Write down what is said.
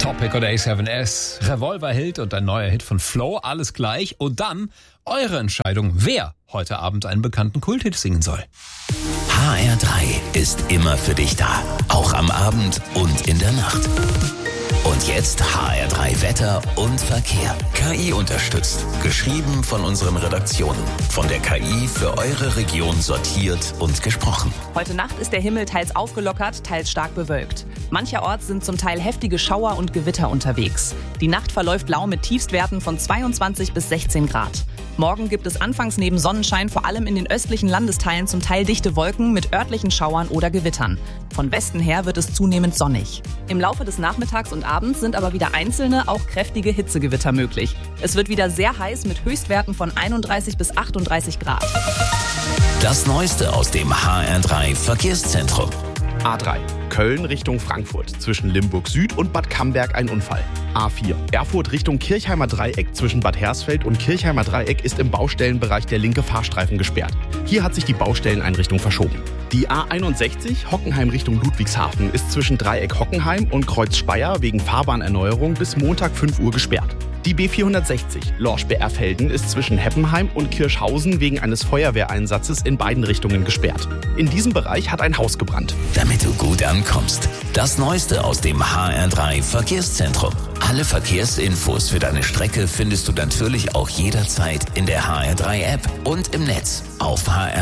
Topic oder A7S, Revolver-Hit und ein neuer Hit von Flow, alles gleich. Und dann eure Entscheidung, wer heute Abend einen bekannten Kulthit singen soll. HR3 ist immer für dich da, auch am Abend und in der Nacht. Und jetzt HR3 Wetter und Verkehr. KI unterstützt. Geschrieben von unseren Redaktionen. Von der KI für eure Region sortiert und gesprochen. Heute Nacht ist der Himmel teils aufgelockert, teils stark bewölkt. Mancherorts sind zum Teil heftige Schauer und Gewitter unterwegs. Die Nacht verläuft lau mit Tiefstwerten von 22 bis 16 Grad. Morgen gibt es anfangs neben Sonnenschein vor allem in den östlichen Landesteilen zum Teil dichte Wolken mit örtlichen Schauern oder Gewittern. Von Westen her wird es zunehmend sonnig. Im Laufe des Nachmittags und Abends sind aber wieder einzelne, auch kräftige Hitzegewitter möglich. Es wird wieder sehr heiß mit Höchstwerten von 31 bis 38 Grad. Das Neueste aus dem HR3 Verkehrszentrum. A3 Köln Richtung Frankfurt, zwischen Limburg Süd und Bad Camberg ein Unfall. A4 Erfurt Richtung Kirchheimer Dreieck, zwischen Bad Hersfeld und Kirchheimer Dreieck ist im Baustellenbereich der linke Fahrstreifen gesperrt. Hier hat sich die Baustelleneinrichtung verschoben. Die A61 Hockenheim Richtung Ludwigshafen ist zwischen Dreieck Hockenheim und Kreuz Speyer wegen Fahrbahnerneuerung bis Montag 5 Uhr gesperrt. Die B460 Lorsch-Berfelden ist zwischen Heppenheim und Kirschhausen wegen eines Feuerwehreinsatzes in beiden Richtungen gesperrt. In diesem Bereich hat ein Haus gebrannt. Damit du gut ankommst. Das Neueste aus dem HR3 Verkehrszentrum. Alle Verkehrsinfos für deine Strecke findest du natürlich auch jederzeit in der HR3 App und im Netz auf HR3.